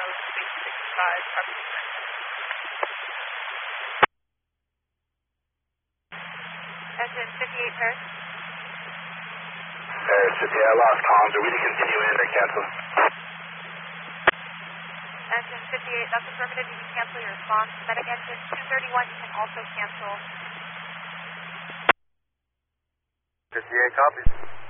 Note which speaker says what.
Speaker 1: mode 365, property connected.
Speaker 2: Engine 58 pairs.
Speaker 3: Pairs 50, I lost comms. Are we to continue in or cancel?
Speaker 2: Engine 58, that's affirmative. You can cancel your response. Medic engine 231, you can also cancel.
Speaker 3: 58 copies.